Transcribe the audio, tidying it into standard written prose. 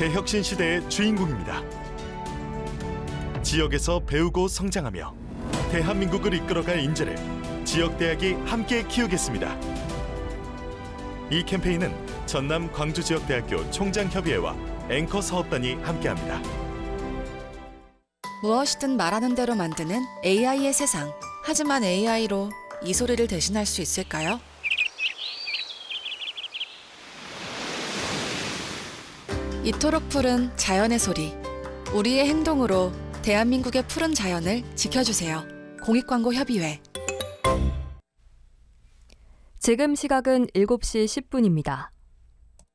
대혁신 시대의 주인공입니다. 지역에서 배우고 성장하며 대한민국을 이끌어갈 인재를 지역대학이 함께 키우겠습니다. 이 캠페인은 전남 광주지역대학교 총장협의회와 앵커 사업단이 함께합니다. 무엇이든 말하는 대로 만드는 AI의 세상. 하지만 AI로 이 소리를 대신할 수 있을까요? 이토록 푸른 자연의 소리. 우리의 행동으로 대한민국의 푸른 자연을 지켜주세요. 공익광고협의회. 지금 시각은 7시 10분입니다.